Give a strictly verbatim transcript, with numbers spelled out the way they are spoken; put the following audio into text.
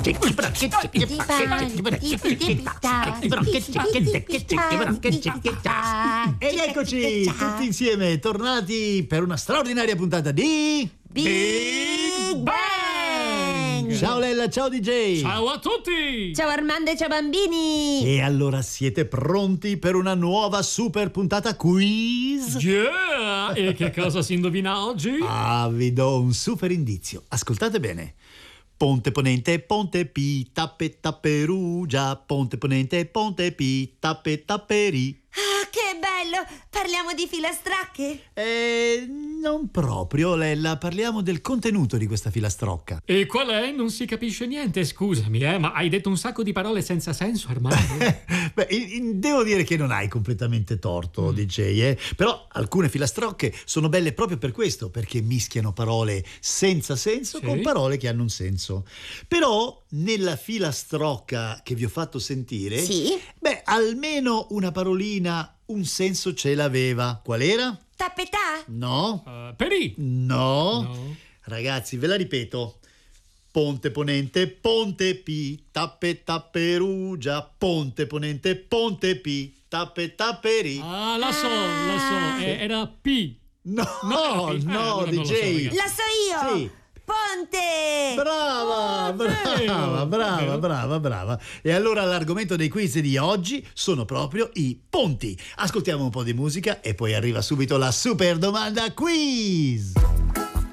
Ed eccoci tutti insieme, tornati per una straordinaria puntata di Big Bang! Ciao Lella, ciao D J! Ciao a tutti! Ciao Armando e ciao bambini! E allora siete pronti per una nuova super puntata quiz? Yeah! E che cosa si indovina oggi? Ah, vi do un super indizio. Ascoltate bene. Ponte Ponente, Ponte P, Tappe Tapperugia, Ponte Ponente, Ponte P, Tappe Tapperi. Ah, che bello! Parliamo di filastracche? Eh, non proprio, Lella, parliamo del contenuto di questa filastrocca. E qual è? Non si capisce niente, scusami, eh, ma hai detto un sacco di parole senza senso, Armando. Beh, in- in- devo dire che non hai completamente torto, Mm. D J, eh? Però alcune filastrocche sono belle proprio per questo, perché mischiano parole senza senso Sì. con parole che hanno un senso. Però nella filastrocca che vi ho fatto sentire, Sì. beh, almeno una parolina, un senso ce l'aveva. Qual era? Tappetà? No? Uh, Perì! No? No. Ragazzi, ve la ripeto. Ponte Ponente, Ponte P, Tappe Tapperugia, Ponte Ponente, Ponte P, Tappe Tapperi. Ah, la so, la so, eh, era P. No, No, no, eh, allora non lo so, D J. ragazzi. La so io! Sì. Ponte! Brava, Oh, brava, vero, brava, vero. brava, brava. E allora l'argomento dei quiz di oggi sono proprio i ponti. Ascoltiamo un po' di musica e poi arriva subito la super domanda quiz.